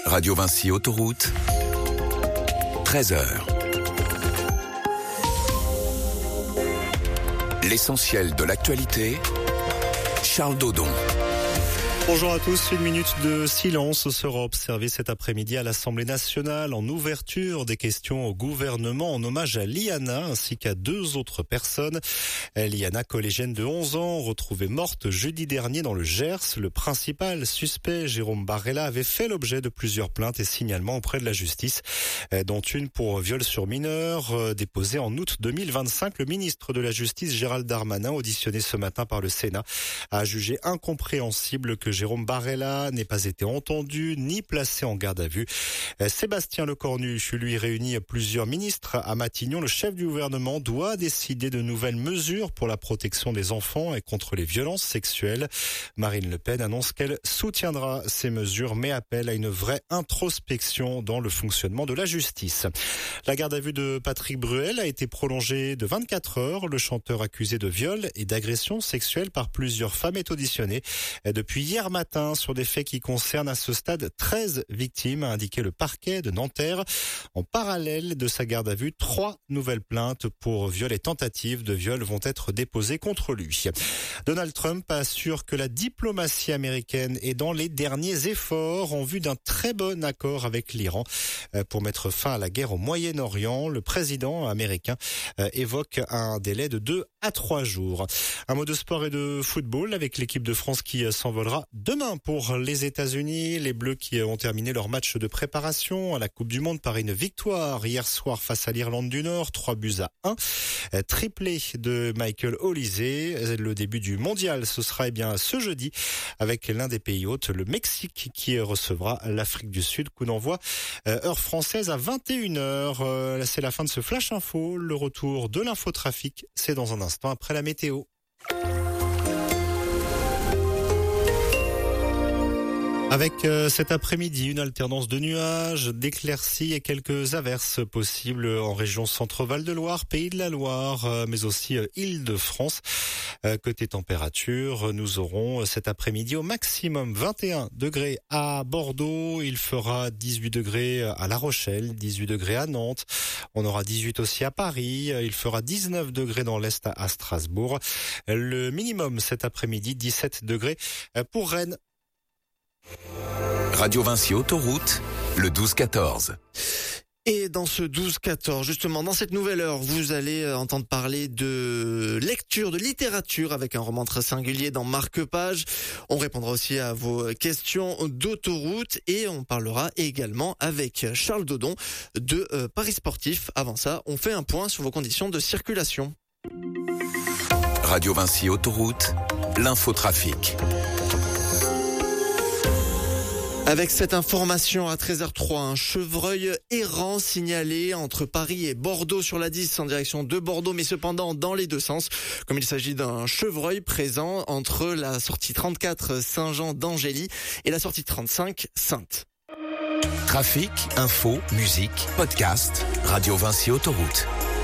Radio Vinci Autoroute, 13h. L'essentiel de l'actualité, Charles Dodon. Bonjour à tous, 1 minute de silence sera observée cet après-midi à l'Assemblée nationale en ouverture des questions au gouvernement en hommage à Liana ainsi qu'à 2 autres personnes. Liana, collégienne de 11 ans, retrouvée morte jeudi dernier dans le Gers. Le principal suspect, Jérôme Barrella, avait fait l'objet de plusieurs plaintes et signalements auprès de la justice, dont une pour viol sur mineur, déposée en août 2025. Le ministre de la Justice, Gérald Darmanin, auditionné ce matin par le Sénat, a jugé incompréhensible que Jérôme Barrella n'ait pas été entendu ni placé en garde à vue. Sébastien Lecornu lui réunit plusieurs ministres à Matignon. Le chef du gouvernement doit décider de nouvelles mesures pour la protection des enfants et contre les violences sexuelles. Marine Le Pen annonce qu'elle soutiendra ces mesures mais appelle à une vraie introspection dans le fonctionnement de la justice. La garde à vue de Patrick Bruel a été prolongée de 24 heures. Le chanteur accusé de viol et d'agression sexuelle par plusieurs femmes est auditionné depuis hier matin sur des faits qui concernent à ce stade 13 victimes, a indiqué le parquet de Nanterre. En parallèle de sa garde à vue, 3 nouvelles plaintes pour viol et tentative de viol vont être déposées contre lui. Donald Trump assure que la diplomatie américaine est dans les derniers efforts en vue d'un très bon accord avec l'Iran pour mettre fin à la guerre au Moyen-Orient. Le président américain évoque un délai de 2 à 3 jours. Un mot de sport et de football avec l'équipe de France qui s'envolera demain pour les États-Unis. Les Bleus qui ont terminé leur match de préparation à la Coupe du Monde par une victoire hier soir face à l'Irlande du Nord, 3-1. Triplé de Michael Olise. Le début du mondial, ce sera ce jeudi avec l'un des pays hôtes, le Mexique, qui recevra l'Afrique du Sud. Coup d'envoi heure française à 21h. C'est la fin de ce Flash Info. Le retour de l'infotrafic, c'est dans un instant après la météo. Avec cet après-midi, une alternance de nuages, d'éclaircies et quelques averses possibles en région Centre-Val de Loire, Pays de la Loire, mais aussi Île-de-France. Côté température, nous aurons cet après-midi au maximum 21 degrés à Bordeaux. Il fera 18 degrés à La Rochelle, 18 degrés à Nantes. On aura 18 aussi à Paris. Il fera 19 degrés dans l'Est à Strasbourg. Le minimum cet après-midi, 17 degrés pour Rennes. Radio Vinci Autoroute, le 12-14. Et dans ce 12-14, justement, dans cette nouvelle heure, vous allez entendre parler de lecture, de littérature avec un roman très singulier dans Marque-Page. On répondra aussi à vos questions d'autoroute et on parlera également avec Charles Dodon de Paris Sportif. Avant ça, on fait un point sur vos conditions de circulation. Radio Vinci Autoroute, l'infotrafic. Avec cette information à 13h03, un chevreuil errant signalé entre Paris et Bordeaux sur la 10 en direction de Bordeaux, mais cependant dans les deux sens. Comme il s'agit d'un chevreuil présent entre la sortie 34 Saint-Jean d'Angély et la sortie 35 Sainte. Trafic, info, musique, podcast, Radio Vinci Autoroute.